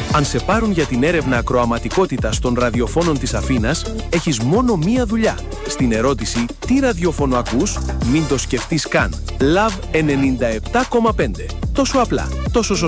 Αν σε πάρουν για την έρευνα ακροαματικότητας των ραδιοφώνων της Αθήνας, έχεις μόνο μία δουλειά. Στην ερώτηση «Τι ραδιόφωνο ακούς?», μην το σκεφτείς καν. Love 97,5. Τόσο απλά, τόσο σωστά.